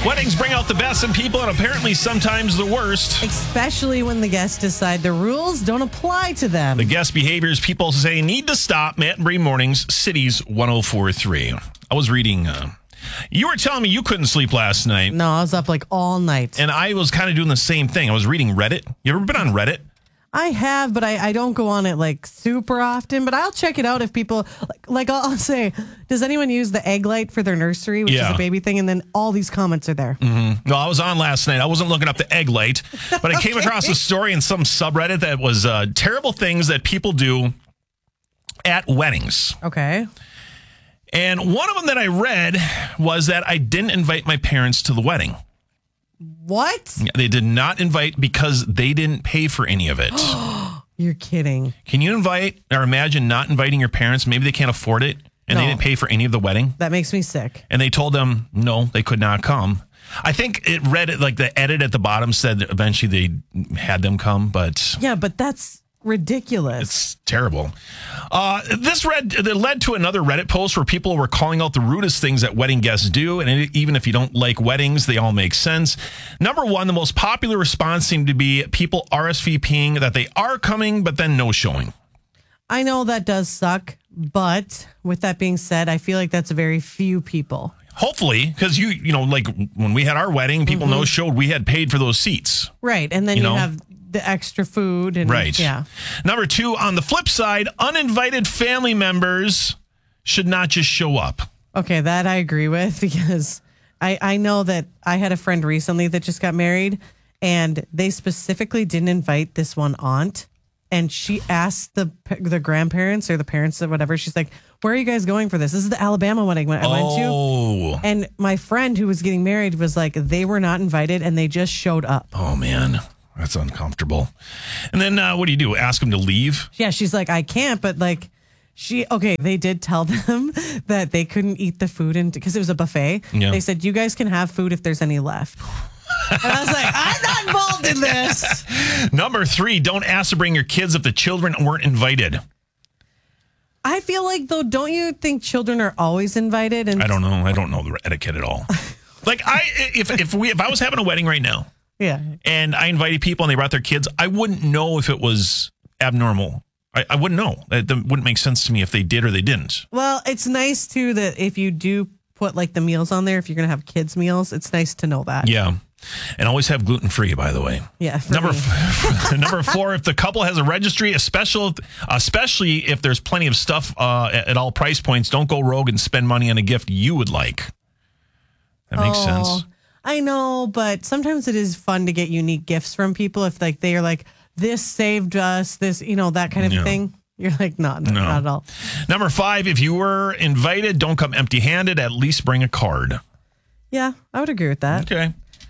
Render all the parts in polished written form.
Weddings bring out the best in people and apparently sometimes the worst. Especially when the guests decide the rules don't apply to them. The guest behaviors people say need to stop. Matt and Bree Mornings, Cities 104.3. I was reading... you were telling me you couldn't sleep last night. No, I was up like all night. And I was kind of doing the same thing. I was reading Reddit. You ever been on Reddit? I have, but I don't go on it like super often. But I'll check it out if people like I'll say, does anyone use the egg light for their nursery, which is a baby thing? And then all these comments are there. Mm-hmm. No, I was on last night. I wasn't looking up the egg light, but I came across a story in some subreddit that was terrible things that people do at weddings. Okay. And one of them that I read was that I didn't invite my parents to the wedding. What? Yeah, they did not invite because they didn't pay for any of it. You're kidding. Can you invite or imagine not inviting your parents? Maybe they can't afford it and they didn't pay for any of the wedding. That makes me sick. And they told them, no, they could not come. I think it read it like the edit at the bottom said that eventually they had them come, but... Yeah, but that's ridiculous. It's terrible. This led to another Reddit post where people were calling out the rudest things that wedding guests do. And even if you don't like weddings, they all make sense. Number one, the most popular response seemed to be people RSVPing that they are coming, but then no showing. I know that does suck. But with that being said, I feel like that's very few people. Hopefully, because you know, like when we had our wedding, people no showed. We had paid for those seats. Right. And then you have the extra food. And, right. Yeah. Number two, on the flip side, uninvited family members should not just show up. Okay, that I agree with because I know that I had a friend recently that just got married and they specifically didn't invite this one aunt. And she asked the grandparents or the parents or whatever. She's like, where are you guys going for this? This is the Alabama wedding I went to. And my friend who was getting married was like, they were not invited and they just showed up. Oh, man. That's uncomfortable. And then what do? Ask them to leave? Yeah, she's like, I can't. But like, they did tell them that they couldn't eat the food because it was a buffet. Yeah. They said, you guys can have food if there's any left. And I was like, I'm not involved in this. Number three, don't ask to bring your kids if the children weren't invited. I feel like, though, don't you think children are always invited? And I don't know. I don't know the etiquette at all. Like, if I was having a wedding right now, yeah, and I invited people and they brought their kids, I wouldn't know if it was abnormal. I wouldn't know. It wouldn't make sense to me if they did or they didn't. Well, it's nice, too, that if you do put, like, the meals on there, if you're going to have kids' meals, it's nice to know that. Yeah. And always have gluten-free, by the way. Yeah. Number four, if the couple has a registry, especially if there's plenty of stuff at all price points, don't go rogue and spend money on a gift you would like. That makes sense. I know, but sometimes it is fun to get unique gifts from people if like they are like, this saved us, this, that kind of thing. You're like, no, not at all. Number five, if you were invited, don't come empty-handed. At least bring a card. Yeah, I would agree with that. Okay.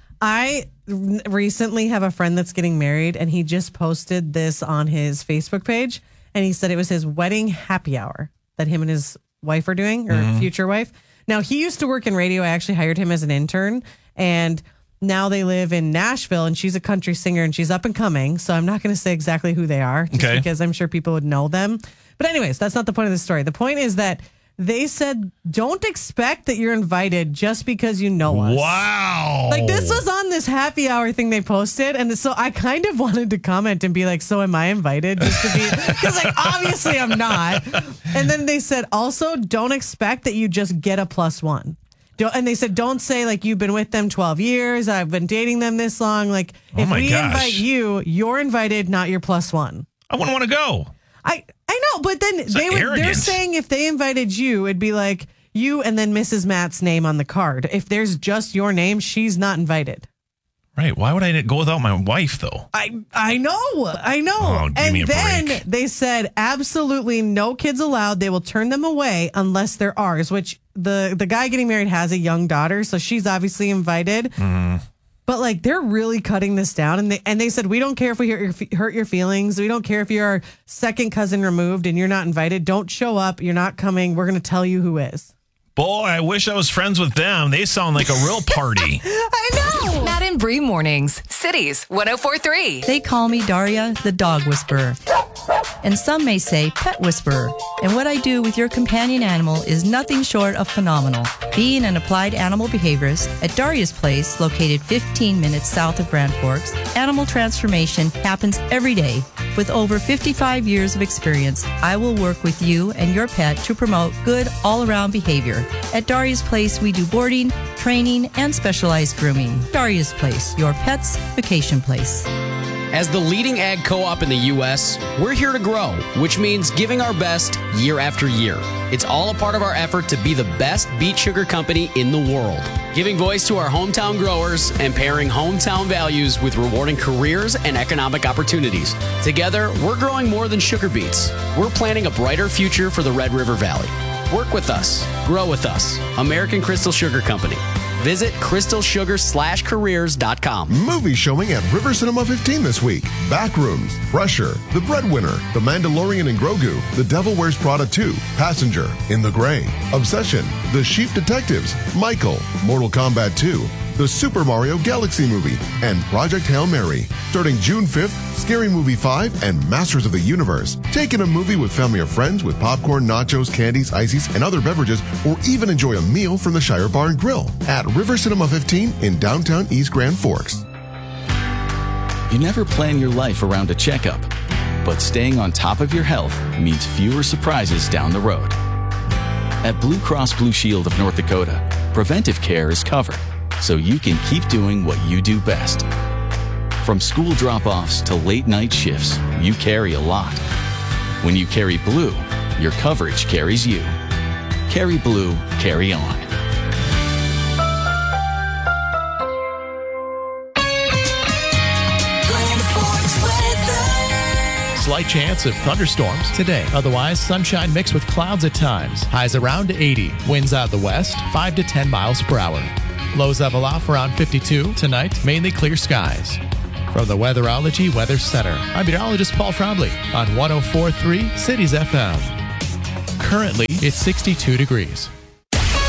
I recently have a friend that's getting married, and he just posted this on his Facebook page, and he said it was his wedding happy hour that him and his wife are doing, or future wife. Now, he used to work in radio. I actually hired him as an intern, and now they live in Nashville, and she's a country singer, and she's up and coming, so I'm not going to say exactly who they are, just because I'm sure people would know them. But anyways, that's not the point of the story. The point is that they said, don't expect that you're invited just because you know us. Wow. Like, this was on this happy hour thing they posted. And so I kind of wanted to comment and be like, so am I invited? Just to be, because like, obviously I'm not. And then they said, also, don't expect that you just get a +1. And they said, don't say like you've been with them 12 years. I've been dating them this long. Like, if we invite you, you're invited, not your +1. I wouldn't want to go. I know, but then they're saying if they invited you, it'd be like you and then Mrs. Matt's name on the card. If there's just your name, she's not invited. Right. Why would I go without my wife, though? I know. Oh, give me a break. And then they said absolutely no kids allowed. They will turn them away unless they're ours, which the guy getting married has a young daughter, so she's obviously invited. Mm-hmm. But like they're really cutting this down, and they said we don't care if we hurt your feelings. We don't care if you're our second cousin removed and you're not invited. Don't show up. You're not coming. We're going to tell you who is. Boy, I wish I was friends with them. They sound like a real party. I know. Matt and Bree Mornings, Cities 104.3. They call me Daria, the dog whisperer. and some may say pet whisperer. And what I do with your companion animal is nothing short of phenomenal. Being an applied animal behaviorist at Daria's Place, located 15 minutes south of Grand Forks, animal transformation happens every day. With over 55 years of experience, I will work with you and your pet to promote good all-around behavior. At Daria's Place, we do boarding, training, and specialized grooming. Daria's Place, your pet's vacation place. As the leading ag co-op in the U.S., we're here to grow, which means giving our best year after year. It's all a part of our effort to be the best beet sugar company in the world. Giving voice to our hometown growers and pairing hometown values with rewarding careers and economic opportunities. Together, we're growing more than sugar beets. We're planning a brighter future for the Red River Valley. Work with us. Grow with us. American Crystal Sugar Company. Visit crystalsugar/careers.com. Movie showing at River Cinema 15 this week. Backrooms, Pressure, The Breadwinner, The Mandalorian and Grogu, The Devil Wears Prada 2, Passenger, In the Gray, Obsession, The Sheep Detectives, Michael, Mortal Kombat 2, the Super Mario Galaxy movie, and Project Hail Mary. Starting June 5th, Scary Movie 5 and Masters of the Universe. Take in a movie with family or friends with popcorn, nachos, candies, ices, and other beverages, or even enjoy a meal from the Shire Bar and Grill at River Cinema 15 in downtown East Grand Forks. You never plan your life around a checkup, but staying on top of your health means fewer surprises down the road. At Blue Cross Blue Shield of North Dakota, preventive care is covered, so you can keep doing what you do best. From school drop-offs to late-night shifts, you carry a lot. When you carry Blue, your coverage carries you. Carry Blue, carry on. Slight chance of thunderstorms today. Otherwise, sunshine mixed with clouds at times. Highs around 80. Winds out of the west, 5 to 10 miles per hour. Lows level off around 52. Tonight, mainly clear skies. From the Weatherology Weather Center, I'm meteorologist Paul Trombley on 104.3 Cities FM. Currently, it's 62 degrees.